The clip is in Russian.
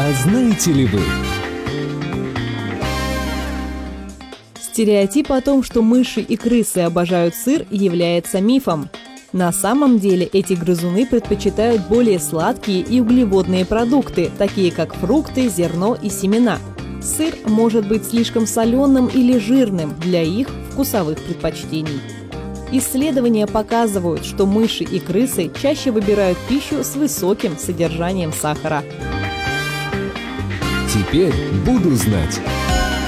А знаете ли вы? Стереотип о том, что мыши и крысы обожают сыр, является мифом. На самом деле эти грызуны предпочитают более сладкие и углеводные продукты, такие как фрукты, зерно и семена. Сыр может быть слишком соленым или жирным для их вкусовых предпочтений. Исследования показывают, что мыши и крысы чаще выбирают пищу с высоким содержанием сахара. Теперь буду знать.